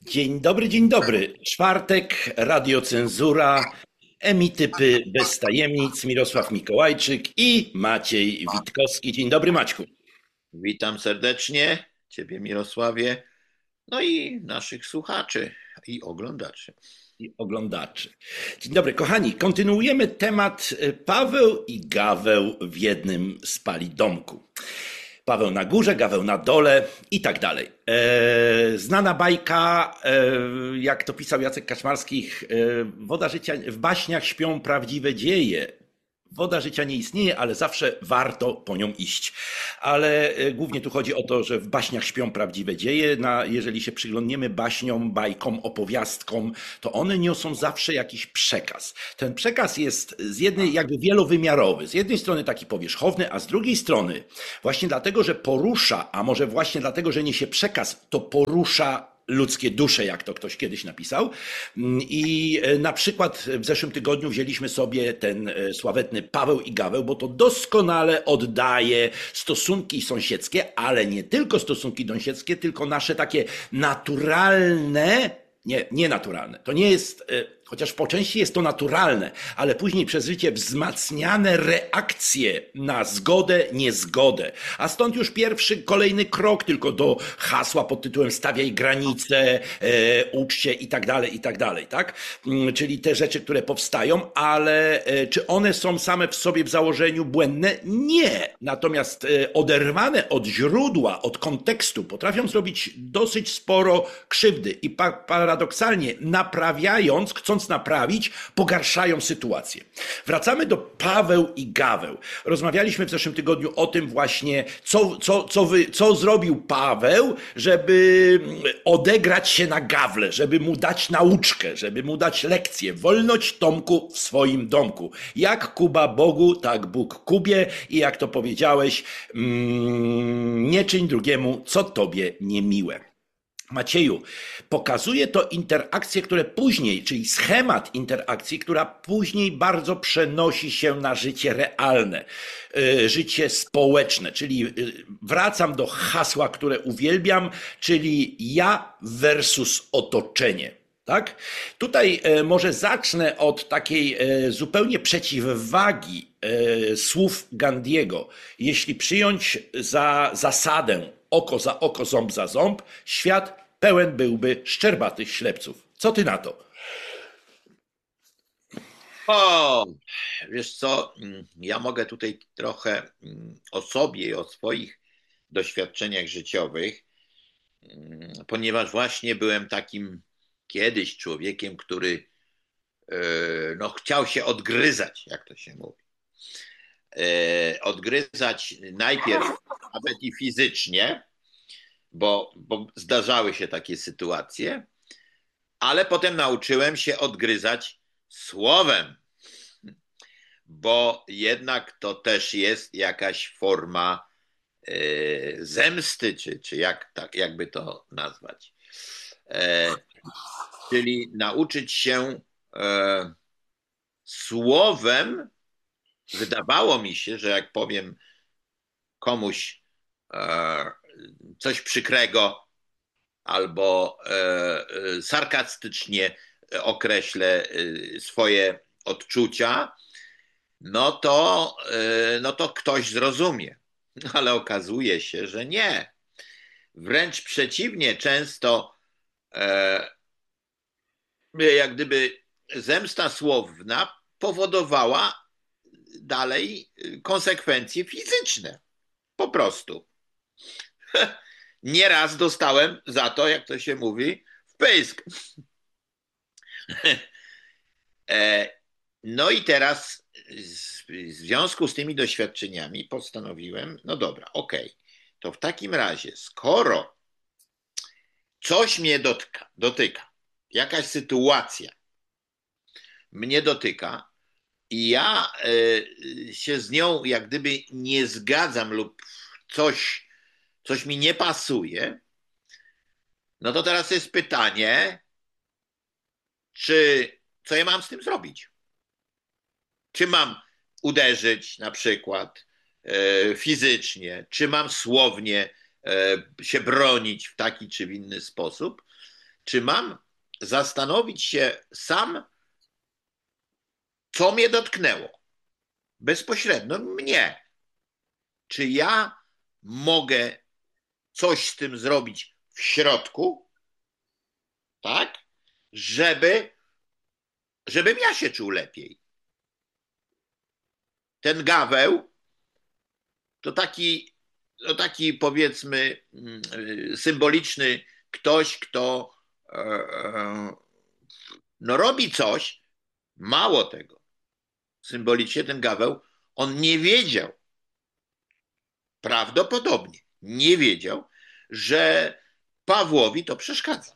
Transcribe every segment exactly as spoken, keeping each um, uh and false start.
Dzień dobry, dzień dobry. Czwartek, radiocenzura, emitypy bez tajemnic, Mirosław Mikołajczyk i Maciej Witkowski. Dzień dobry, Maćku. Witam serdecznie Ciebie, Mirosławie, no i naszych słuchaczy i oglądaczy. I oglądaczy. Dzień dobry, kochani. Kontynuujemy temat Paweł i Gaweł w jednym spalidomku. Paweł na górze, Gaweł na dole i tak dalej. E, znana bajka, e, jak to pisał Jacek Kaczmarski, e, woda życia, w baśniach śpią prawdziwe dzieje. Woda życia nie istnieje, ale zawsze warto po nią iść. Ale e, głównie tu chodzi o to, że w baśniach śpią prawdziwe dzieje. Na, jeżeli się przyglądniemy baśniom, bajkom, opowiastkom, to one niosą zawsze jakiś przekaz. Ten przekaz jest z jednej jakby wielowymiarowy. Z jednej strony taki powierzchowny, a z drugiej strony właśnie dlatego, że porusza, a może właśnie dlatego, że niesie przekaz, to porusza ludzkie dusze, jak to ktoś kiedyś napisał. I na przykład w zeszłym tygodniu wzięliśmy sobie ten sławetny Paweł i Gaweł, bo to doskonale oddaje stosunki sąsiedzkie, ale nie tylko stosunki sąsiedzkie, tylko nasze takie naturalne, nie, nienaturalne. To nie jest, chociaż po części jest to naturalne, ale później przez życie wzmacniane reakcje na zgodę, niezgodę. A stąd już pierwszy, kolejny krok tylko do hasła pod tytułem stawiaj granice, e, ucz się i tak dalej, i tak dalej, tak? Mm, Czyli te rzeczy, które powstają, ale e, czy one są same w sobie w założeniu błędne? Nie. Natomiast e, oderwane od źródła, od kontekstu potrafią zrobić dosyć sporo krzywdy i pa paradoksalnie naprawiając, chcąc naprawić, pogarszają sytuację. Wracamy do Paweł i Gaweł. Rozmawialiśmy w zeszłym tygodniu o tym właśnie, co, co, co, wy, co zrobił Paweł, żeby odegrać się na Gawle, żeby mu dać nauczkę, żeby mu dać lekcję. Wolność Tomku w swoim domku. Jak Kuba Bogu, tak Bóg Kubie i jak to powiedziałeś, mm, nie czyń drugiemu, co tobie niemiłe. Macieju, pokazuje to interakcje, które później, czyli schemat interakcji, która później bardzo przenosi się na życie realne, y, życie społeczne, czyli y, wracam do hasła, które uwielbiam, czyli ja versus otoczenie. Tak? Tutaj e, może zacznę od takiej e, zupełnie przeciwwagi e, słów Gandiego. Jeśli przyjąć za zasadę oko za oko, ząb za ząb, świat pełen byłby szczerbatych ślepców. Co ty na to? O, wiesz co, ja mogę tutaj trochę o sobie i o swoich doświadczeniach życiowych, ponieważ właśnie byłem takim kiedyś człowiekiem, który e, no, chciał się odgryzać, jak to się mówi. E, Odgryzać najpierw nawet i fizycznie, bo, bo zdarzały się takie sytuacje, ale potem nauczyłem się odgryzać słowem, bo jednak to też jest jakaś forma e, zemsty, czy, czy jak, tak, jakby to nazwać. E, czyli nauczyć się e, słowem, wydawało mi się, że jak powiem komuś e, coś przykrego albo e, e, sarkastycznie określę e, swoje odczucia, no to, e, no to ktoś zrozumie. Ale okazuje się, że nie. Wręcz przeciwnie, często e, jak gdyby zemsta słowna powodowała dalej konsekwencje fizyczne. Po prostu. Nieraz dostałem za to, jak to się mówi, w pysk. E, No i teraz w związku z tymi doświadczeniami postanowiłem, no dobra, okej, okay, to w takim razie, skoro coś mnie dotyka, dotyka, jakaś sytuacja mnie dotyka i ja e, się z nią jak gdyby nie zgadzam lub coś, coś mi nie pasuje, no to teraz jest pytanie, czy co ja mam z tym zrobić? Czy mam uderzyć na przykład e, fizycznie, czy mam słownie e, się bronić w taki czy w inny sposób, czy mam zastanowić się sam, co mnie dotknęło bezpośrednio mnie. Czy ja mogę coś z tym zrobić w środku, tak, żeby, żebym ja się czuł lepiej. Ten Gaweł to taki, to taki powiedzmy symboliczny ktoś, kto no robi coś, mało tego. Symbolicznie ten Gaweł, on nie wiedział, prawdopodobnie nie wiedział, że Pawłowi to przeszkadza.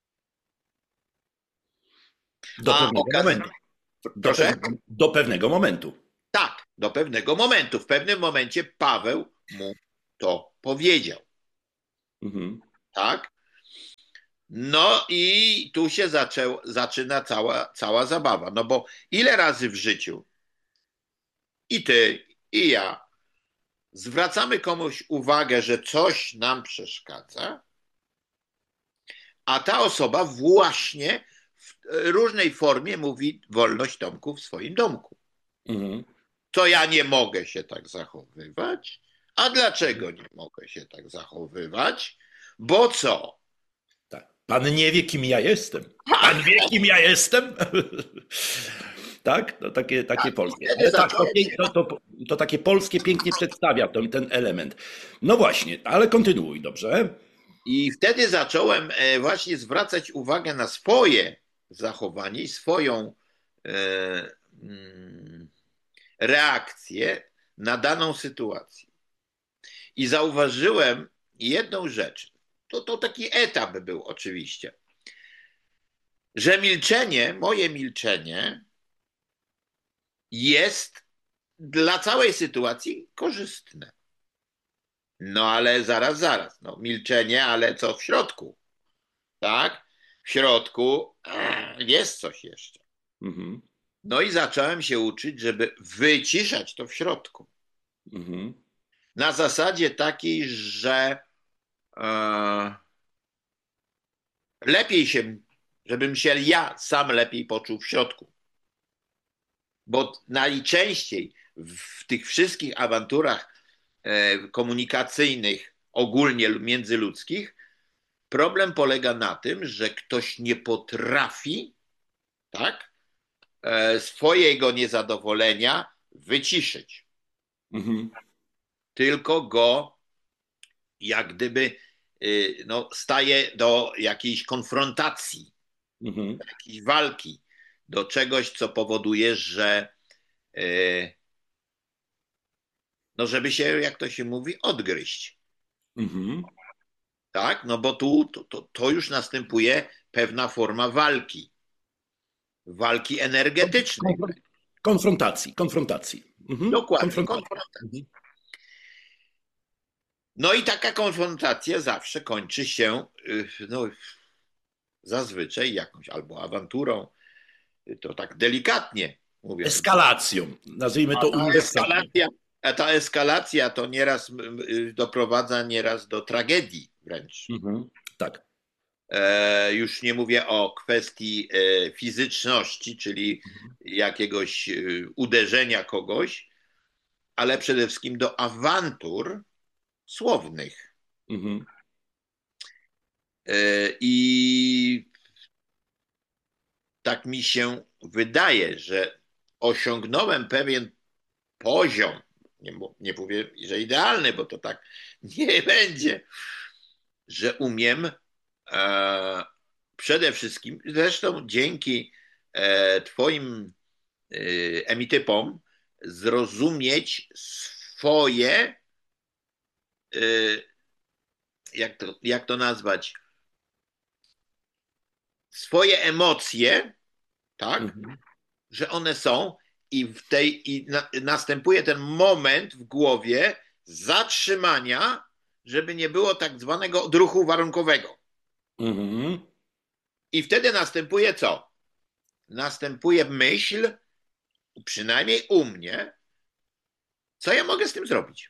Do A pewnego okaz... momentu. Do, Proszę? pe do pewnego momentu. Tak, do pewnego momentu. W pewnym momencie Paweł mu to powiedział. Mhm. Tak? No i tu się zaczęł, zaczyna cała, cała zabawa. No bo ile razy w życiu i ty, i ja zwracamy komuś uwagę, że coś nam przeszkadza, a ta osoba właśnie w różnej formie mówi wolność Tomku w swoim domku. Mhm. To ja nie mogę się tak zachowywać. A dlaczego nie mogę się tak zachowywać? Bo co? Tak. Pan nie wie, kim ja jestem. Pan wie, kim ja jestem? Tak? To takie, takie polskie. Ale tak, to, to, to, to takie polskie pięknie przedstawia to, ten element. No właśnie, ale kontynuuj, dobrze? I wtedy zacząłem właśnie zwracać uwagę na swoje zachowanie i swoją e, mm, reakcję na daną sytuację. I zauważyłem jedną rzecz. To, to taki etap był oczywiście, że milczenie, moje milczenie jest dla całej sytuacji korzystne. No ale zaraz, zaraz. No, milczenie, ale co w środku? Tak? W środku jest coś jeszcze. Mhm. No i zacząłem się uczyć, żeby wyciszać to w środku. Mhm. Na zasadzie takiej, że e, lepiej się, żebym się ja sam lepiej poczuł w środku. Bo najczęściej w tych wszystkich awanturach e, komunikacyjnych, ogólnie międzyludzkich, problem polega na tym, że ktoś nie potrafi, tak, e, swojego niezadowolenia wyciszyć. Mhm. Tylko go jak gdyby no, staje do jakiejś konfrontacji, Mhm. do jakiejś walki, do czegoś, co powoduje, że no żeby się, jak to się mówi, odgryźć. Mhm. Tak? No bo tu to, to, to już następuje pewna forma walki. Walki energetycznej. Konfrontacji, konfrontacji. Mhm. Dokładnie, Konfrontacji. konfrontacji. Mhm. No i taka konfrontacja zawsze kończy się no, zazwyczaj jakąś albo awanturą, to tak delikatnie mówiąc. Eskalacją, nazwijmy to A ta uniwersalnie. eskalacja, a ta eskalacja to nieraz doprowadza nieraz do tragedii wręcz. Mhm. Tak. E, już nie mówię o kwestii e, fizyczności, czyli jakiegoś e, uderzenia kogoś, ale przede wszystkim do awantur słownych. Mhm. E, I tak mi się wydaje, że osiągnąłem pewien poziom, nie, nie powiem, że idealny, bo to tak nie będzie, że umiem e, przede wszystkim, zresztą dzięki e, Twoim e, emitypom, zrozumieć swoje, e, jak to, jak to nazwać, swoje emocje, tak, Mhm. że one są i w tej i na, następuje ten moment w głowie zatrzymania, żeby nie było tak zwanego odruchu warunkowego. Mhm. I wtedy następuje co? Następuje myśl, przynajmniej u mnie, co ja mogę z tym zrobić?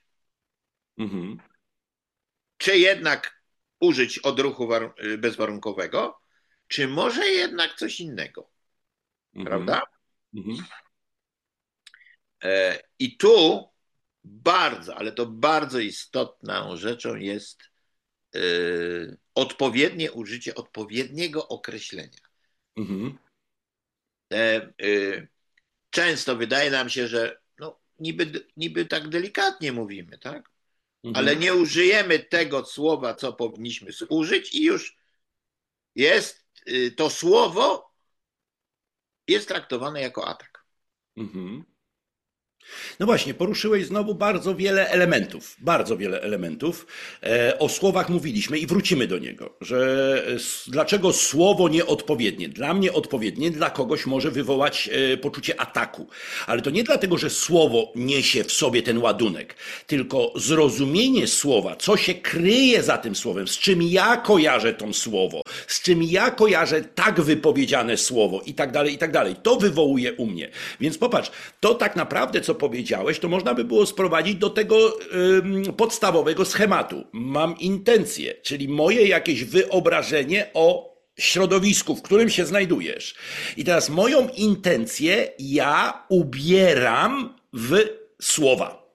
Mhm. Czy jednak użyć odruchu bezwarunkowego, czy może jednak coś innego, Mhm. prawda? Mhm. E, I tu bardzo, ale to bardzo istotną rzeczą jest e, odpowiednie użycie odpowiedniego określenia. Mhm. E, e, Często wydaje nam się, że no, niby, niby tak delikatnie mówimy, tak? Ale Mhm. nie użyjemy tego słowa, co powinniśmy użyć i już jest y, to słowo jest traktowane jako atak. Mhm. No właśnie, poruszyłeś znowu bardzo wiele elementów, bardzo wiele elementów. E, o słowach mówiliśmy i wrócimy do niego, że s- dlaczego słowo nieodpowiednie, dla mnie odpowiednie, dla kogoś może wywołać e, poczucie ataku. Ale to nie dlatego, że słowo niesie w sobie ten ładunek, tylko zrozumienie słowa, co się kryje za tym słowem, z czym ja kojarzę to słowo, z czym ja kojarzę tak wypowiedziane słowo i tak dalej, i tak dalej. To wywołuje u mnie. Więc popatrz, to tak naprawdę, co powiedziałeś, to można by było sprowadzić do tego ym, podstawowego schematu. Mam intencje, czyli moje jakieś wyobrażenie o środowisku, w którym się znajdujesz. I teraz moją intencję ja ubieram w słowa.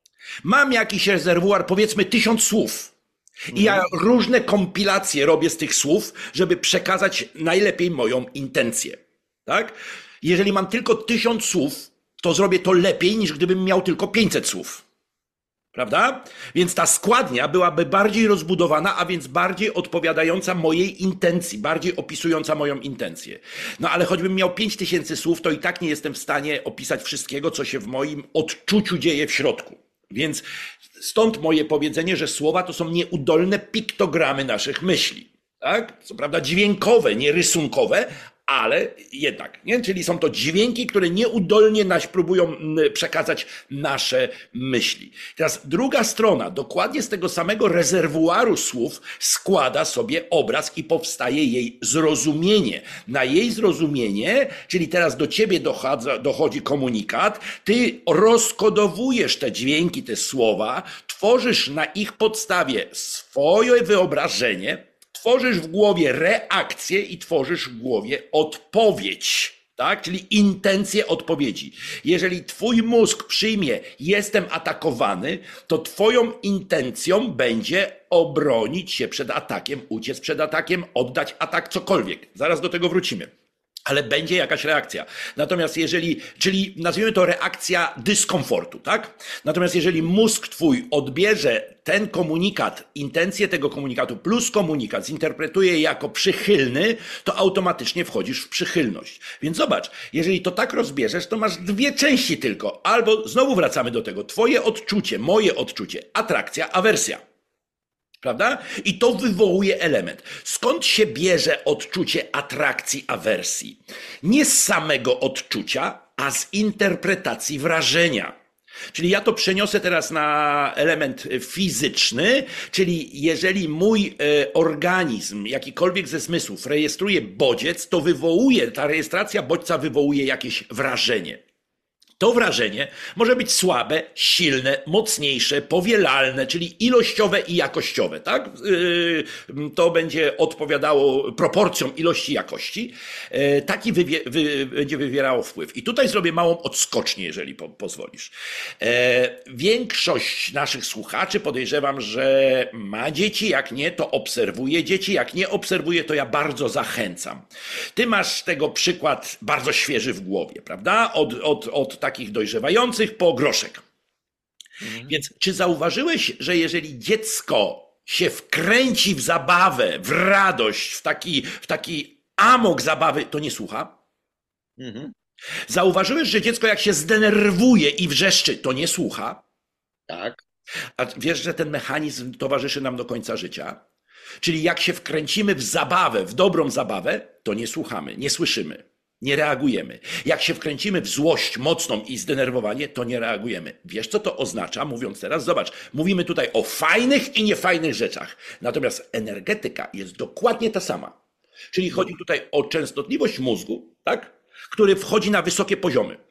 Mam jakiś rezerwuar, powiedzmy tysiąc słów. I ja Mhm. różne kompilacje robię z tych słów, żeby przekazać najlepiej moją intencję. Tak? Jeżeli mam tylko tysiąc słów, to zrobię to lepiej, niż gdybym miał tylko pięćset słów. Prawda? Więc ta składnia byłaby bardziej rozbudowana, a więc bardziej odpowiadająca mojej intencji, bardziej opisująca moją intencję. No ale choćbym miał pięć tysięcy słów, to i tak nie jestem w stanie opisać wszystkiego, co się w moim odczuciu dzieje w środku. Więc stąd moje powiedzenie, że słowa to są nieudolne piktogramy naszych myśli. Tak? Co prawda dźwiękowe, nie rysunkowe, ale jednak, nie? Czyli są to dźwięki, które nieudolnie naś próbują przekazać nasze myśli. Teraz druga strona, dokładnie z tego samego rezerwuaru słów składa sobie obraz i powstaje jej zrozumienie. Na jej zrozumienie, czyli teraz do ciebie dochodzi, dochodzi komunikat, ty rozkodowujesz te dźwięki, te słowa, tworzysz na ich podstawie swoje wyobrażenie, tworzysz w głowie reakcję i tworzysz w głowie odpowiedź, tak? Czyli intencję odpowiedzi. Jeżeli twój mózg przyjmie, jestem atakowany, to twoją intencją będzie obronić się przed atakiem, uciec przed atakiem, oddać atak, cokolwiek. Zaraz do tego wrócimy. Ale będzie jakaś reakcja. Natomiast jeżeli, czyli nazwijmy to reakcja dyskomfortu, tak? Natomiast jeżeli mózg twój odbierze ten komunikat, intencję tego komunikatu plus komunikat, zinterpretuje je jako przychylny, to automatycznie wchodzisz w przychylność. Więc zobacz, jeżeli to tak rozbierzesz, to masz dwie części tylko. Albo znowu wracamy do tego, twoje odczucie, moje odczucie, atrakcja, awersja. Prawda? I to wywołuje element. Skąd się bierze odczucie atrakcji, awersji? Nie z samego odczucia, a z interpretacji wrażenia. Czyli ja to przeniosę teraz na element fizyczny, czyli jeżeli mój organizm, jakikolwiek ze zmysłów rejestruje bodziec, to wywołuje, ta rejestracja bodźca wywołuje jakieś wrażenie. To wrażenie może być słabe, silne, mocniejsze, powielalne, czyli ilościowe i jakościowe, tak? To będzie odpowiadało proporcjom ilości i jakości. Taki wywie, wy, będzie wywierało wpływ. I tutaj zrobię małą odskocznię, jeżeli po, pozwolisz. Większość naszych słuchaczy, podejrzewam, że ma dzieci, jak nie, to obserwuje dzieci, jak nie obserwuje, to ja bardzo zachęcam. Ty masz tego przykład bardzo świeży w głowie, prawda? Od, od, od takich dojrzewających po groszek. Mhm. Więc czy zauważyłeś, że jeżeli dziecko się wkręci w zabawę, w radość, w taki, w taki amok zabawy, to nie słucha? Mhm. Zauważyłeś, że dziecko jak się zdenerwuje i wrzeszczy, to nie słucha? Tak. A wiesz, że ten mechanizm towarzyszy nam do końca życia? Czyli jak się wkręcimy w zabawę, w dobrą zabawę, to nie słuchamy, nie słyszymy. Nie reagujemy. Jak się wkręcimy w złość mocną i zdenerwowanie, to nie reagujemy. Wiesz, co to oznacza? Mówiąc teraz, zobacz, mówimy tutaj o fajnych i niefajnych rzeczach. Natomiast energetyka jest dokładnie ta sama. Czyli chodzi tutaj o częstotliwość mózgu, tak? Który wchodzi na wysokie poziomy.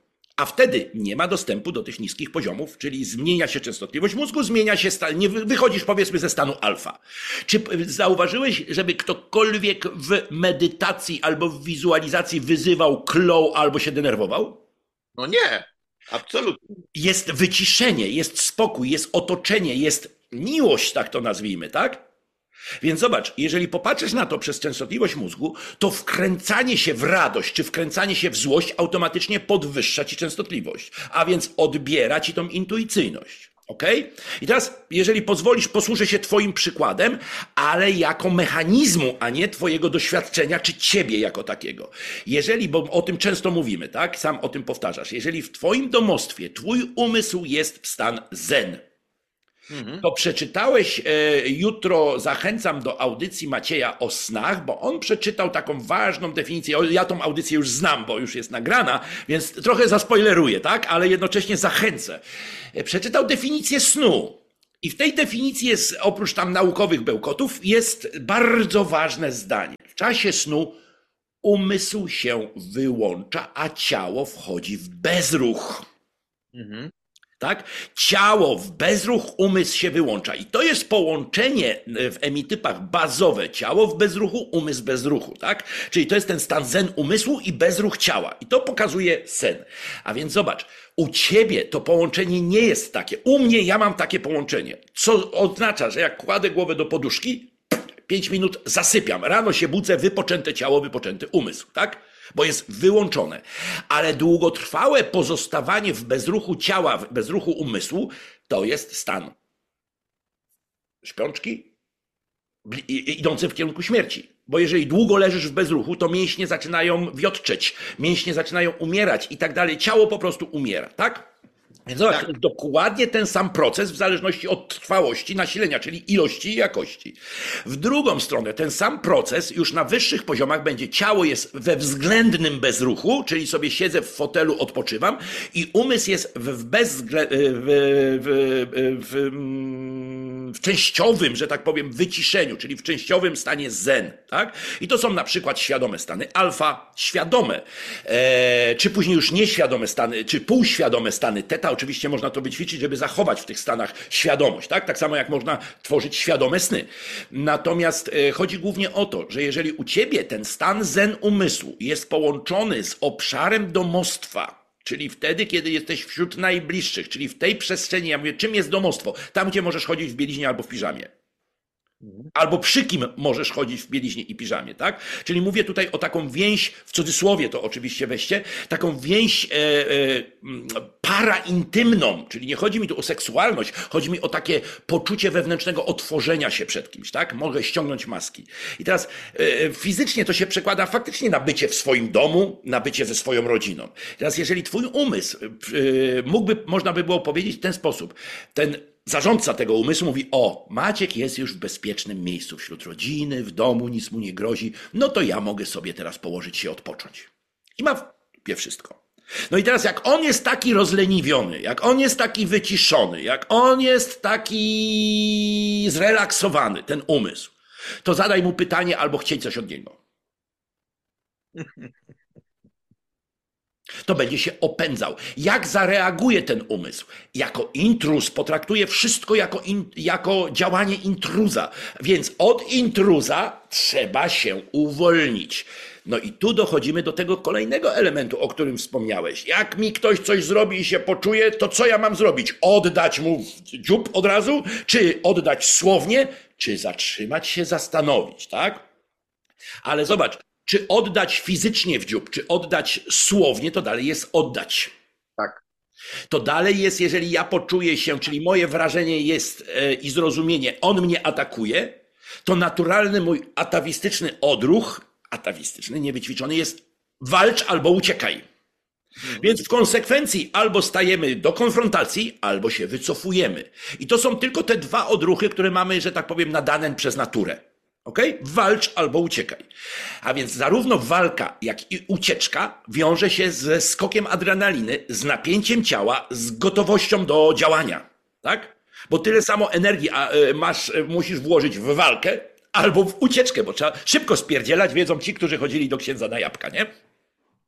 a wtedy nie ma dostępu do tych niskich poziomów, czyli zmienia się częstotliwość mózgu, zmienia się stan, nie wychodzisz powiedzmy ze stanu alfa. Czy zauważyłeś, żeby ktokolwiek w medytacji albo w wizualizacji wyzywał, klął albo się denerwował? No nie, absolutnie. Jest wyciszenie, jest spokój, jest otoczenie, jest miłość, tak to nazwijmy, tak? Więc zobacz, jeżeli popatrzysz na to przez częstotliwość mózgu, to wkręcanie się w radość czy wkręcanie się w złość automatycznie podwyższa ci częstotliwość, a więc odbiera ci tą intuicyjność. Okej? I teraz, jeżeli pozwolisz, posłużę się twoim przykładem, ale jako mechanizmu, a nie twojego doświadczenia, czy ciebie jako takiego. Jeżeli, bo o tym często mówimy, tak? Sam o tym powtarzasz. Jeżeli w twoim domostwie twój umysł jest w stan zen, to przeczytałeś, e, jutro zachęcam do audycji Macieja o snach, bo on przeczytał taką ważną definicję. Ja tą audycję już znam, bo już jest nagrana, więc trochę zaspoileruję, tak? Ale jednocześnie zachęcę. E, Przeczytał definicję snu. I w tej definicji jest, oprócz tam naukowych bełkotów, jest bardzo ważne zdanie. W czasie snu umysł się wyłącza, a ciało wchodzi w bezruch. Mhm. Tak? Ciało w bezruch, umysł się wyłącza. I to jest połączenie w emitypach bazowe. Ciało w bezruchu, umysł bez ruchu. Tak? Czyli to jest ten stan zen umysłu i bezruch ciała. I to pokazuje sen. A więc zobacz, u ciebie to połączenie nie jest takie. U mnie ja mam takie połączenie. Co oznacza, że jak kładę głowę do poduszki, pięć minut zasypiam. Rano się budzę, wypoczęte ciało, wypoczęty umysł. Tak? Bo jest wyłączone. Ale długotrwałe pozostawanie w bezruchu ciała, w bezruchu umysłu, to jest stan śpiączki idący w kierunku śmierci. Bo jeżeli długo leżysz w bezruchu, to mięśnie zaczynają wiotczeć, mięśnie zaczynają umierać i tak dalej. Ciało po prostu umiera, tak? Więc zobacz, Tak. to jest dokładnie ten sam proces w zależności od trwałości nasilenia, czyli ilości i jakości. W drugą stronę ten sam proces już na wyższych poziomach będzie, ciało jest we względnym bezruchu, czyli sobie siedzę w fotelu, odpoczywam i umysł jest w, bezwzglę... w, w, w, w częściowym, że tak powiem, wyciszeniu, czyli w częściowym stanie zen. Tak? I to są na przykład świadome stany alfa, świadome, e, czy później już nieświadome stany, czy półświadome stany teta. Oczywiście można to wyćwiczyć, żeby zachować w tych stanach świadomość, tak? Tak samo jak można tworzyć świadome sny. Natomiast e, chodzi głównie o to, że jeżeli u ciebie ten stan zen umysłu jest połączony z obszarem domostwa, czyli wtedy, kiedy jesteś wśród najbliższych, czyli w tej przestrzeni, ja mówię, czym jest domostwo? Tam, gdzie możesz chodzić w bieliźnie albo w piżamie. Albo przy kim możesz chodzić w bieliźnie i piżamie, tak? Czyli mówię tutaj o taką więź, w cudzysłowie to oczywiście weźcie, taką więź e, e, paraintymną, czyli nie chodzi mi tu o seksualność, chodzi mi o takie poczucie wewnętrznego otworzenia się przed kimś, tak? Mogę ściągnąć maski. I teraz e, fizycznie to się przekłada faktycznie na bycie w swoim domu, na bycie ze swoją rodziną. Teraz jeżeli twój umysł, e, mógłby, można by było powiedzieć w ten sposób, ten zarządca tego umysłu mówi, o, Maciek jest już w bezpiecznym miejscu, wśród rodziny, w domu, nic mu nie grozi, no to ja mogę sobie teraz położyć się, odpocząć. I ma w dupie wszystko. No i teraz jak on jest taki rozleniwiony, jak on jest taki wyciszony, jak on jest taki zrelaksowany, ten umysł, to zadaj mu pytanie albo chcieć coś od niego. To będzie się opędzał. Jak zareaguje ten umysł? Jako intruz potraktuje wszystko jako, in, jako działanie intruza. Więc od intruza trzeba się uwolnić. No i tu dochodzimy do tego kolejnego elementu, o którym wspomniałeś. Jak mi ktoś coś zrobi i się poczuje, to co ja mam zrobić? Oddać mu w dziób od razu? Czy oddać słownie? Czy zatrzymać się, zastanowić, tak? Ale zobacz, czy oddać fizycznie w dziób, czy oddać słownie, to dalej jest oddać. Tak. To dalej jest, jeżeli ja poczuję się, czyli moje wrażenie jest e, i zrozumienie, on mnie atakuje, to naturalny mój atawistyczny odruch, atawistyczny, niewyćwiczony jest walcz albo uciekaj. Mhm. Więc w konsekwencji albo stajemy do konfrontacji, albo się wycofujemy. I to są tylko te dwa odruchy, które mamy, że tak powiem, nadane przez naturę. Okej? Walcz albo uciekaj. A więc zarówno walka, jak i ucieczka wiąże się ze skokiem adrenaliny, z napięciem ciała, z gotowością do działania. Tak? Bo tyle samo energii masz, musisz włożyć w walkę albo w ucieczkę, bo trzeba szybko spierdzielać, wiedzą ci, którzy chodzili do księdza na jabłka, nie?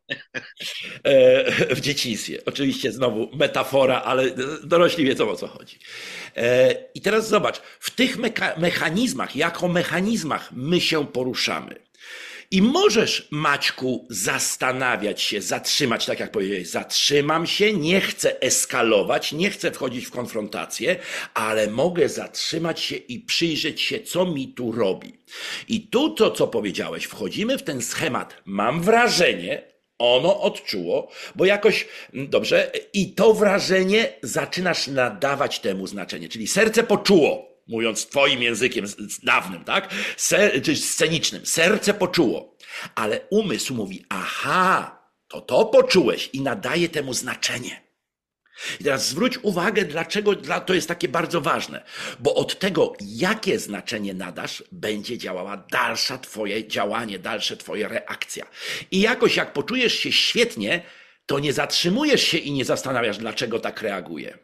e, w dzieciństwie. Oczywiście znowu metafora, ale dorośli wiedzą, o co chodzi. E, I teraz zobacz, w tych meka- mechanizmach, jako mechanizmach my się poruszamy. I możesz, Maćku, zastanawiać się, zatrzymać, tak jak powiedziałeś, zatrzymam się, nie chcę eskalować, nie chcę wchodzić w konfrontację, ale mogę zatrzymać się i przyjrzeć się, co mi tu robi. I tu to, co powiedziałeś, wchodzimy w ten schemat, mam wrażenie, ono odczuło, bo jakoś, dobrze, i to wrażenie zaczynasz nadawać temu znaczenie, czyli serce poczuło, mówiąc twoim językiem dawnym, tak? Ser, czy scenicznym. Serce poczuło, ale umysł mówi, aha, to to poczułeś i nadaje temu znaczenie. I teraz zwróć uwagę, dlaczego to jest takie bardzo ważne, bo od tego, jakie znaczenie nadasz, będzie działała dalsza twoje działanie, dalsza twoja reakcja. I jakoś jak poczujesz się świetnie, to nie zatrzymujesz się i nie zastanawiasz, dlaczego tak reaguje.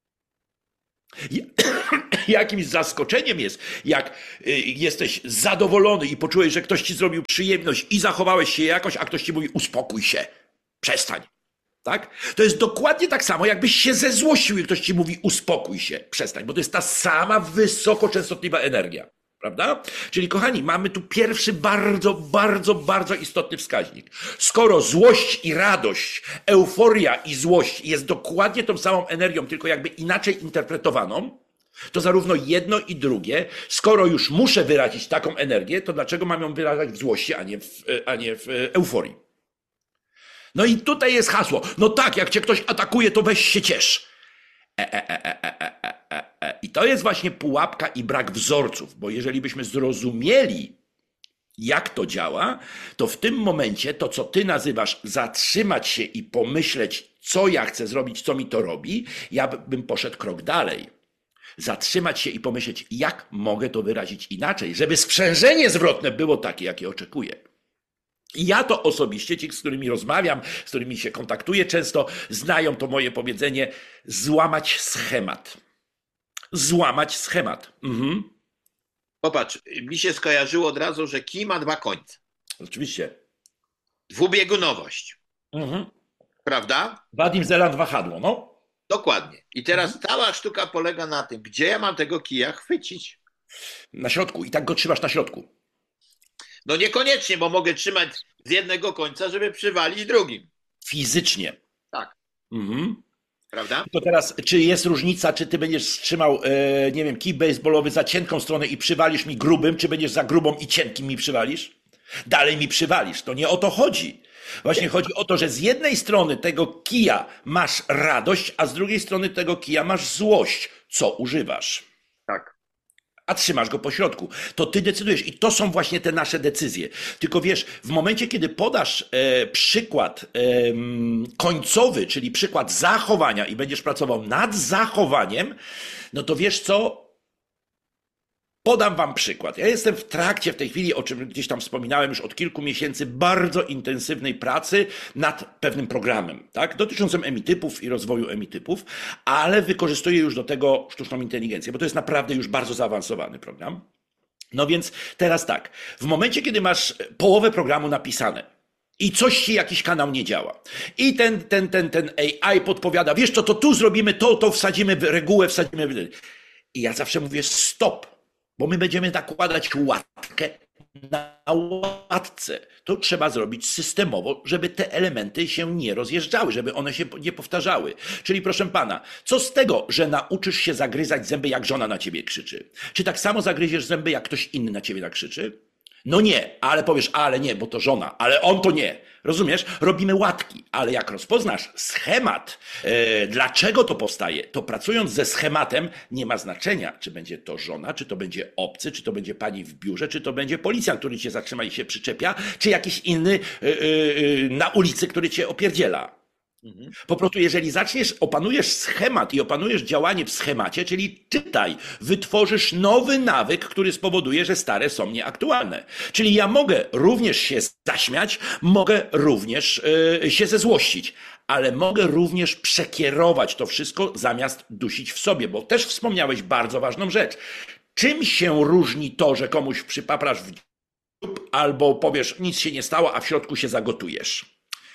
Jakimś zaskoczeniem jest, jak jesteś zadowolony i poczułeś, że ktoś ci zrobił przyjemność i zachowałeś się jakoś, a ktoś ci mówi uspokój się, przestań. Tak? To jest dokładnie tak samo, jakbyś się zezłościł i ktoś ci mówi uspokój się, przestań, bo to jest ta sama wysokoczęstotliwa energia. Prawda? Czyli kochani, mamy tu pierwszy bardzo, bardzo, bardzo istotny wskaźnik. Skoro złość i radość, euforia i złość jest dokładnie tą samą energią, tylko jakby inaczej interpretowaną, to zarówno jedno i drugie, skoro już muszę wyrazić taką energię, to dlaczego mam ją wyrażać w złości, a nie w, a nie w euforii? No i tutaj jest hasło. No tak, jak cię ktoś atakuje, to weź się ciesz. E, e, e, e, e, e, e. I to jest właśnie pułapka i brak wzorców, bo jeżeli byśmy zrozumieli, jak to działa, to w tym momencie to, co ty nazywasz zatrzymać się i pomyśleć, co ja chcę zrobić, co mi to robi, ja bym poszedł krok dalej. Zatrzymać się i pomyśleć, jak mogę to wyrazić inaczej, żeby sprzężenie zwrotne było takie, jakie oczekuję. I ja to osobiście, ci, z którymi rozmawiam, z którymi się kontaktuję często, znają to moje powiedzenie, złamać schemat. Złamać schemat. Mhm. Popatrz, mi się skojarzyło od razu, że kij ma dwa końce. Oczywiście. Dwubiegunowość. Mhm. Prawda? Wadim Zeland wahadło, no. Dokładnie. I teraz mhm. cała sztuka polega na tym, gdzie ja mam tego kija chwycić. Na środku i tak go trzymasz na środku. No niekoniecznie, bo mogę trzymać z jednego końca, żeby przywalić drugim. Fizycznie. Tak. Mhm. Prawda? To teraz, czy jest różnica, czy ty będziesz trzymał, e, nie wiem, kij baseballowy za cienką stronę i przywalisz mi grubym, czy będziesz za grubą i cienkim mi przywalisz? Dalej mi przywalisz. To nie o to chodzi. Właśnie chodzi o to, że z jednej strony tego kija masz radość, a z drugiej strony tego kija masz złość. Co używasz? Tak. A trzymasz go po środku. To ty decydujesz i to są właśnie te nasze decyzje. Tylko wiesz, w momencie, kiedy podasz e, przykład e, końcowy, czyli przykład zachowania i będziesz pracował nad zachowaniem, no to wiesz co? Podam wam przykład. Ja jestem w trakcie w tej chwili, o czym gdzieś tam wspominałem już od kilku miesięcy, bardzo intensywnej pracy nad pewnym programem, tak? Dotyczącym emitypów i rozwoju emitypów, ale wykorzystuję już do tego sztuczną inteligencję, bo to jest naprawdę już bardzo zaawansowany program. No więc teraz tak, w momencie, kiedy masz połowę programu napisane i coś ci jakiś kanał nie działa i ten, ten, ten, ten A I podpowiada, wiesz co, to tu zrobimy to, to wsadzimy w regułę, wsadzimy w... I ja zawsze mówię stop. Bo my będziemy nakładać łatkę na łatce. To trzeba zrobić systemowo, żeby te elementy się nie rozjeżdżały, żeby one się nie powtarzały. Czyli proszę pana, co z tego, że nauczysz się zagryzać zęby, jak żona na ciebie krzyczy? Czy tak samo zagryziesz zęby, jak ktoś inny na ciebie nakrzyczy? No nie, ale powiesz, ale nie, bo to żona, ale on to nie. Rozumiesz? Robimy łatki, ale jak rozpoznasz schemat, e, dlaczego to powstaje, to pracując ze schematem nie ma znaczenia, czy będzie to żona, czy to będzie obcy, czy to będzie pani w biurze, czy to będzie policjant, który cię zatrzyma i się przyczepia, czy jakiś inny e, e, na ulicy, który cię opierdziela. Po prostu jeżeli zaczniesz, opanujesz schemat i opanujesz działanie w schemacie, czyli czytaj, wytworzysz nowy nawyk, który spowoduje, że stare są nieaktualne. Czyli ja mogę również się zaśmiać, mogę również yy, się zezłościć, ale mogę również przekierować to wszystko zamiast dusić w sobie, bo też wspomniałeś bardzo ważną rzecz. Czym się różni to, że komuś przypaprasz w dziób albo powiesz nic się nie stało, a w środku się zagotujesz?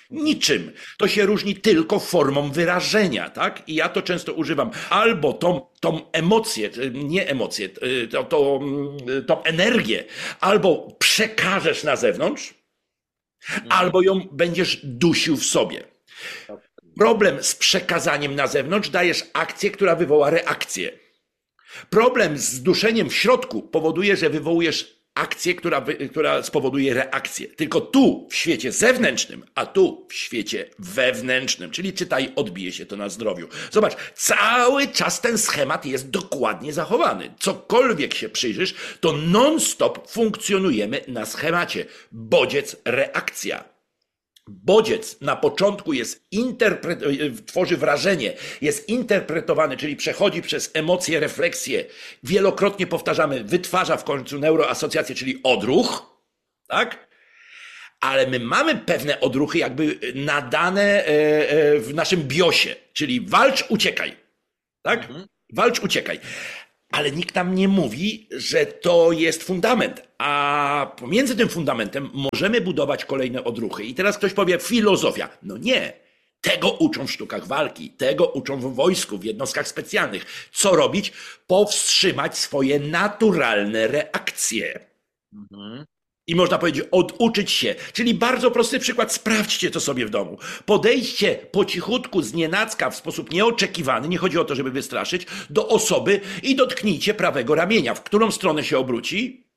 Niczym. To się różni tylko formą wyrażenia, tak? I ja to często używam. Albo tą, tą emocję, nie emocję, to, to, tą energię, albo przekażesz na zewnątrz, Mhm. albo ją będziesz dusił w sobie. Problem z przekazaniem na zewnątrz, dajesz akcję, która wywoła reakcję. Problem z duszeniem w środku powoduje, że wywołujesz akcję, która, która spowoduje reakcję. Tylko tu w świecie zewnętrznym, a tu w świecie wewnętrznym, czyli czytaj, odbije się to na zdrowiu. Zobacz, cały czas ten schemat jest dokładnie zachowany. Cokolwiek się przyjrzysz, to non-stop funkcjonujemy na schemacie. Bodziec, reakcja. Bodziec na początku jest interpret... tworzy wrażenie, jest interpretowany, czyli przechodzi przez emocje, refleksje. Wielokrotnie powtarzamy, wytwarza w końcu neuroasocjację, czyli odruch, tak? Ale my mamy pewne odruchy jakby nadane w naszym biosie, czyli walcz, uciekaj, tak? Mhm. Walcz, uciekaj. Ale nikt nam nie mówi, że to jest fundament, a pomiędzy tym fundamentem możemy budować kolejne odruchy. I teraz ktoś powie, filozofia. No nie, tego uczą w sztukach walki, tego uczą w wojsku, w jednostkach specjalnych. Co robić? Powstrzymać swoje naturalne reakcje. Mhm. I można powiedzieć, oduczyć się. Czyli bardzo prosty przykład, sprawdźcie to sobie w domu. Podejdźcie po cichutku, znienacka, w sposób nieoczekiwany, nie chodzi o to, żeby wystraszyć, do osoby i dotknijcie prawego ramienia. W którą stronę się obróci?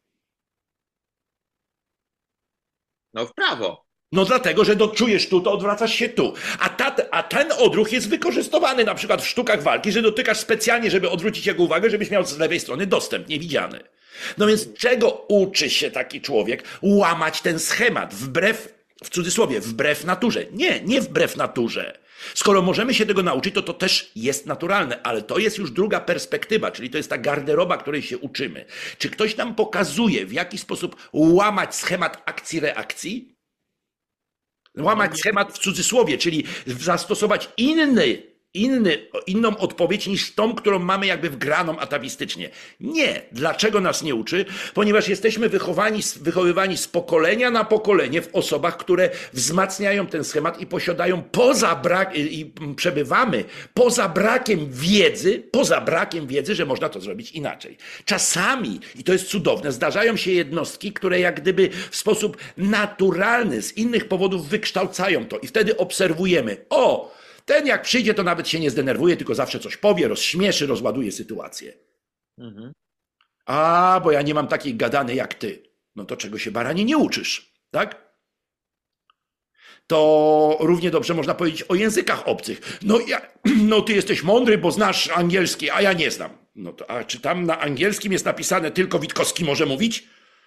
No w prawo. No dlatego, że doczujesz tu, to odwracasz się tu. A, ta, a ten odruch jest wykorzystywany na przykład w sztukach walki, że dotykasz specjalnie, żeby odwrócić jego uwagę, żebyś miał z lewej strony dostęp niewidziany. No więc czego uczy się taki człowiek? Łamać ten schemat wbrew, w cudzysłowie, wbrew naturze. Nie, nie wbrew naturze. Skoro możemy się tego nauczyć, to to też jest naturalne, ale to jest już druga perspektywa, czyli to jest ta garderoba, której się uczymy. Czy ktoś nam pokazuje, w jaki sposób łamać schemat akcji-reakcji? Łamać schemat w cudzysłowie, czyli zastosować inny, inny, inną odpowiedź niż tą, którą mamy jakby wgraną atawistycznie. Nie. Dlaczego nas nie uczy? Ponieważ jesteśmy wychowani, wychowywani z pokolenia na pokolenie w osobach, które wzmacniają ten schemat i posiadają poza brak, i przebywamy poza brakiem wiedzy, poza brakiem wiedzy, że można to zrobić inaczej. Czasami, i to jest cudowne, zdarzają się jednostki, które jak gdyby w sposób naturalny, z innych powodów wykształcają to i wtedy obserwujemy, o, ten jak przyjdzie, to nawet się nie zdenerwuje, tylko zawsze coś powie, rozśmieszy, rozładuje sytuację. Mhm. A, bo ja nie mam takiej gadany jak ty. No to czego się, baranie, nie uczysz, tak? To równie dobrze można powiedzieć o językach obcych. No, ja, no ty jesteś mądry, bo znasz angielski, a ja nie znam. No to, a czy tam na angielskim jest napisane tylko Witkowski może mówić?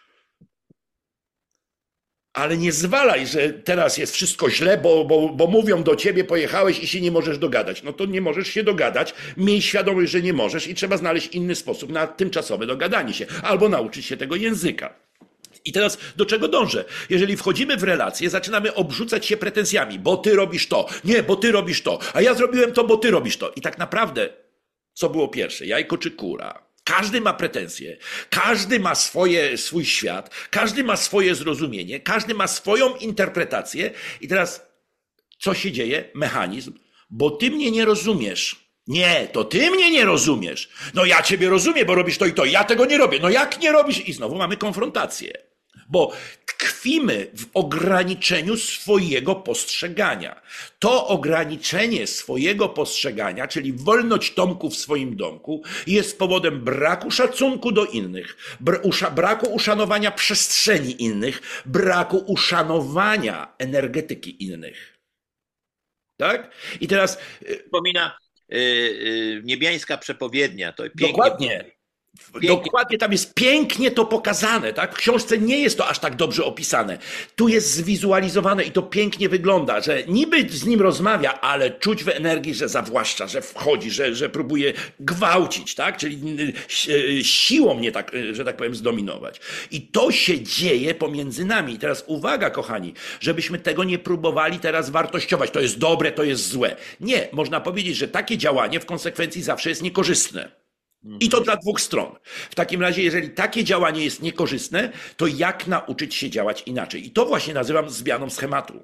Ale nie zwalaj, że teraz jest wszystko źle, bo, bo, bo mówią do ciebie, pojechałeś i się nie możesz dogadać. No to nie możesz się dogadać, miej świadomość, że nie możesz i trzeba znaleźć inny sposób na tymczasowe dogadanie się, albo nauczyć się tego języka. I teraz do czego dążę? Jeżeli wchodzimy w relacje, zaczynamy obrzucać się pretensjami, bo ty robisz to, nie, bo ty robisz to, a ja zrobiłem to, bo ty robisz to. I tak naprawdę, co było pierwsze, jajko czy kura? Każdy ma pretensje, każdy ma swoje, swój świat, każdy ma swoje zrozumienie, każdy ma swoją interpretację i teraz co się dzieje? Mechanizm, bo ty mnie nie rozumiesz. Nie, to ty mnie nie rozumiesz. No ja ciebie rozumiem, bo robisz to i to, ja tego nie robię. No jak nie robisz? I znowu mamy konfrontację, bo tkwimy w ograniczeniu swojego postrzegania. To ograniczenie swojego postrzegania, czyli wolność Tomku w swoim domku, jest powodem braku szacunku do innych, braku uszanowania przestrzeni innych, braku uszanowania energetyki innych. Tak? I teraz... Przypomina yy, yy, niebiańska przepowiednia. To pięknie. Dokładnie. Pięknie. Dokładnie tam jest pięknie to pokazane, tak? W książce nie jest to aż tak dobrze opisane. Tu jest zwizualizowane i to pięknie wygląda, że niby z nim rozmawia, ale czuć w energii, że zawłaszcza, że wchodzi, że, że próbuje gwałcić, tak? Czyli siłą mnie, tak, że tak powiem, zdominować. I to się dzieje pomiędzy nami. I teraz uwaga, kochani, żebyśmy tego nie próbowali teraz wartościować. To jest dobre, to jest złe. Nie, można powiedzieć, że takie działanie w konsekwencji zawsze jest niekorzystne. I to dla dwóch stron. W takim razie, jeżeli takie działanie jest niekorzystne, to jak nauczyć się działać inaczej? I to właśnie nazywam zmianą schematu.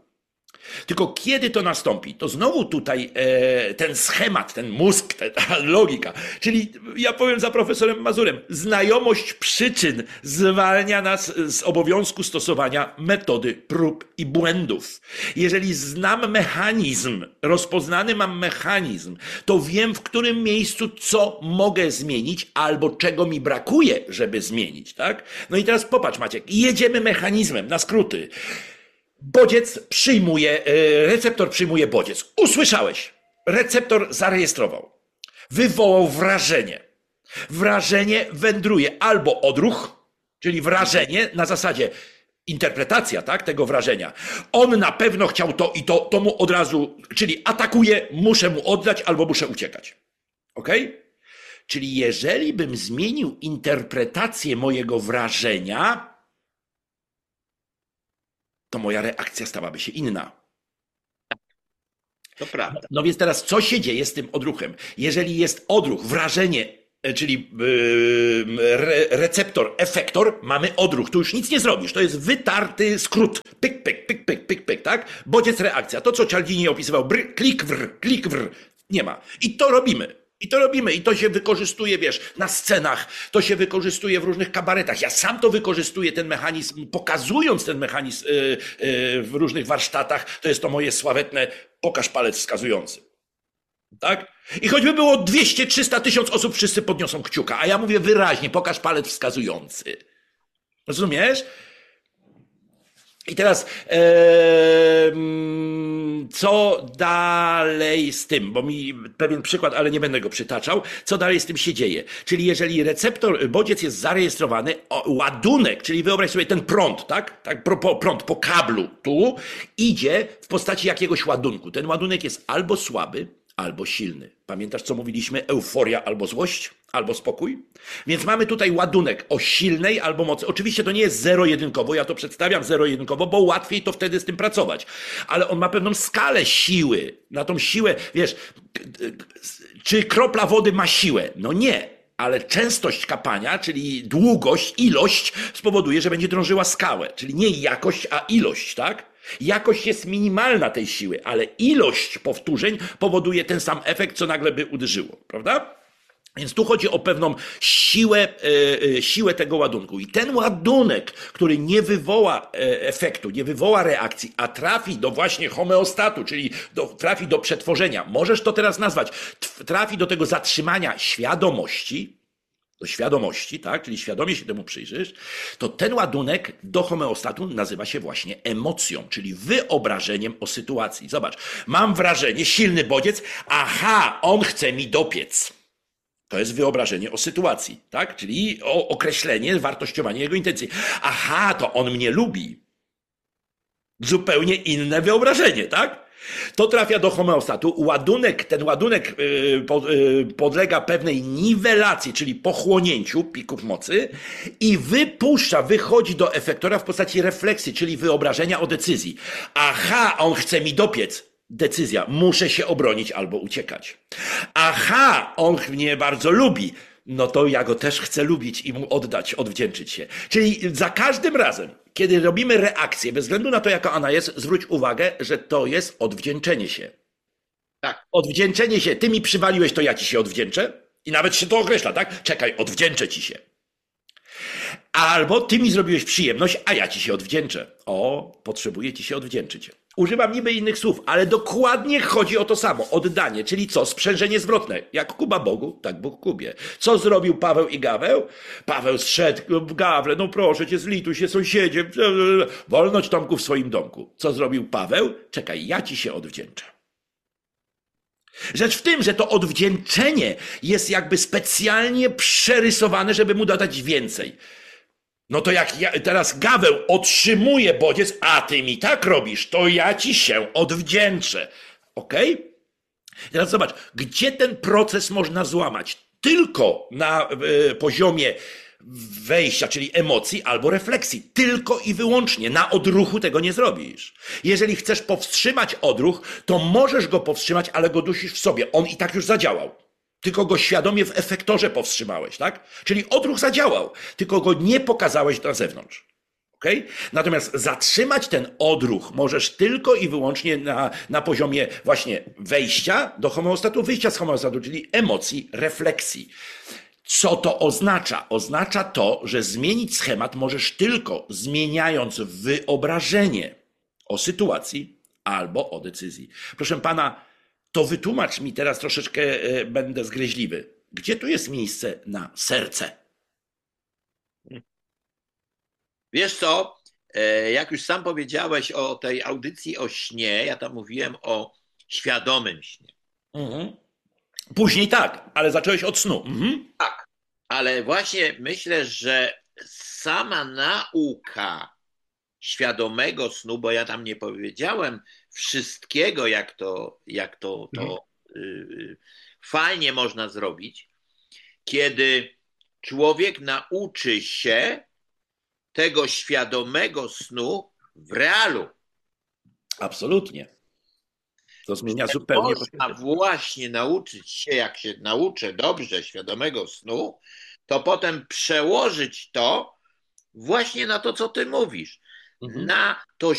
Tylko kiedy to nastąpi? To znowu tutaj e, ten schemat, ten mózg, ta logika. Czyli ja powiem za profesorem Mazurem, znajomość przyczyn zwalnia nas z obowiązku stosowania metody prób i błędów. Jeżeli znam mechanizm, rozpoznany mam mechanizm, to wiem, w którym miejscu co mogę zmienić albo czego mi brakuje, żeby zmienić. Tak? No i teraz popatrz, Maciek, jedziemy mechanizmem na skróty. Bodziec przyjmuje, receptor przyjmuje bodziec. Usłyszałeś. Receptor zarejestrował. Wywołał wrażenie. Wrażenie wędruje albo odruch, czyli wrażenie na zasadzie interpretacja, tak, tego wrażenia. On na pewno chciał to i to, to mu od razu, czyli atakuje, muszę mu oddać albo muszę uciekać. Ok? Czyli jeżeli bym zmienił interpretację mojego wrażenia, to moja reakcja stałaby się inna. To prawda. No więc teraz co się dzieje z tym odruchem? Jeżeli jest odruch, wrażenie, czyli yy, receptor, efektor, mamy odruch. Tu już nic nie zrobisz. To jest wytarty skrót. Pyk, pyk, pyk, pyk, pyk, pyk, tak? Bodziec, reakcja. To, co Cialdini opisywał. Br, klik, wr, klik, wr. Nie ma. I to robimy. I to robimy. I to się wykorzystuje, wiesz, na scenach. To się wykorzystuje w różnych kabaretach. Ja sam to wykorzystuję, ten mechanizm, pokazując ten mechanizm yy, yy, w różnych warsztatach. To jest to moje sławetne pokaż palec wskazujący. Tak? I choćby było dwieście, trzysta, tysiąc osób, wszyscy podniosą kciuka. A ja mówię wyraźnie, pokaż palec wskazujący. Rozumiesz? I teraz e, co dalej z tym, bo mi pewien przykład, ale nie będę go przytaczał, co dalej z tym się dzieje? Czyli jeżeli receptor, bodziec jest zarejestrowany, o, ładunek, czyli wyobraź sobie ten prąd, tak? tak po, prąd po kablu tu idzie w postaci jakiegoś ładunku. Ten ładunek jest albo słaby, albo silny. Pamiętasz, co mówiliśmy? Euforia albo złość, albo spokój? Więc mamy tutaj ładunek o silnej albo mocy. Oczywiście to nie jest zero-jedynkowo, ja to przedstawiam zero-jedynkowo, bo łatwiej to wtedy z tym pracować. Ale on ma pewną skalę siły. Na tą siłę, wiesz, czy kropla wody ma siłę? No nie. Ale częstość kapania, czyli długość, ilość spowoduje, że będzie drążyła skałę. Czyli nie jakość, a ilość, tak? Jakość jest minimalna tej siły, ale ilość powtórzeń powoduje ten sam efekt, co nagle by uderzyło, prawda? Więc tu chodzi o pewną siłę, e, siłę tego ładunku. I ten ładunek, który nie wywoła efektu, nie wywoła reakcji, a trafi do właśnie homeostatu, czyli do, trafi do przetworzenia, możesz to teraz nazwać, trafi do tego zatrzymania świadomości, do świadomości, tak, czyli świadomie się temu przyjrzysz, to ten ładunek do homeostatu nazywa się właśnie emocją, czyli wyobrażeniem o sytuacji. Zobacz, mam wrażenie, silny bodziec, aha, on chce mi dopiec. To jest wyobrażenie o sytuacji, tak? Czyli o określenie, wartościowanie jego intencji. Aha, to on mnie lubi. Zupełnie inne wyobrażenie, tak? To trafia do homeostatu. Ładunek, ten ładunek podlega pewnej niwelacji, czyli pochłonięciu pików mocy i wypuszcza, wychodzi do efektora w postaci refleksji, czyli wyobrażenia o decyzji. Aha, on chce mi dopiec. Decyzja, muszę się obronić albo uciekać. Aha, on mnie bardzo lubi. No to ja go też chcę lubić i mu oddać, odwdzięczyć się. Czyli za każdym razem, kiedy robimy reakcję, bez względu na to, jaka ona jest, zwróć uwagę, że to jest odwdzięczenie się. Tak. Odwdzięczenie się. Ty mi przywaliłeś, to ja ci się odwdzięczę. I nawet się to określa, tak? Czekaj, odwdzięczę ci się. Albo ty mi zrobiłeś przyjemność, a ja ci się odwdzięczę. O, potrzebuję ci się odwdzięczyć. Używam niby innych słów, ale dokładnie chodzi o to samo. Oddanie, czyli co? Sprzężenie zwrotne. Jak Kuba Bogu, tak Bóg Kubie. Co zrobił Paweł i Gaweł? Paweł zszedł w Gawle, no proszę cię, zlituj się sąsiedzie. Wolność Tomku w swoim domku. Co zrobił Paweł? Czekaj, ja ci się odwdzięczę. Rzecz w tym, że to odwdzięczenie jest jakby specjalnie przerysowane, żeby mu dodać więcej. No to jak ja, teraz Gaweł otrzymuje bodziec, a ty mi tak robisz, to ja ci się odwdzięczę. Okej? Okay? Teraz zobacz, gdzie ten proces można złamać? Tylko na y, poziomie wejścia, czyli emocji albo refleksji. Tylko i wyłącznie. Na odruchu tego nie zrobisz. Jeżeli chcesz powstrzymać odruch, to możesz go powstrzymać, ale go dusisz w sobie. On i tak już zadziałał. Tylko go świadomie w efektorze powstrzymałeś, tak? Czyli odruch zadziałał, tylko go nie pokazałeś na zewnątrz. Okay? Natomiast zatrzymać ten odruch możesz tylko i wyłącznie na, na poziomie właśnie wejścia do homeostatu, wyjścia z homeostatu, czyli emocji, refleksji. Co to oznacza? Oznacza to, że zmienić schemat możesz tylko zmieniając wyobrażenie o sytuacji albo o decyzji. Proszę pana, to wytłumacz mi teraz troszeczkę, będę zgryźliwy. Gdzie tu jest miejsce na serce? Wiesz co, jak już sam powiedziałeś o tej audycji o śnie, ja tam mówiłem o świadomym śnie. Mhm. Później tak, ale zacząłeś od snu. Mhm. Tak, ale właśnie myślę, że sama nauka świadomego snu, bo ja tam nie powiedziałem wszystkiego, jak to, jak to, to yy, fajnie można zrobić, kiedy człowiek nauczy się tego świadomego snu w realu. Absolutnie. To zmienia zupełnie. Można właśnie nauczyć się, jak się nauczę dobrze świadomego snu, to potem przełożyć to właśnie na to, co ty mówisz. Mhm. Na to